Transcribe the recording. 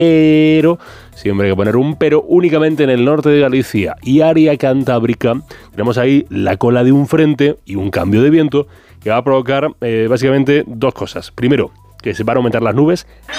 Pero, siempre hay que poner un pero, únicamente en el norte de Galicia y área cantábrica tenemos ahí la cola de un frente y un cambio de viento que va a provocar básicamente dos cosas. Primero, que se van a aumentar las nubes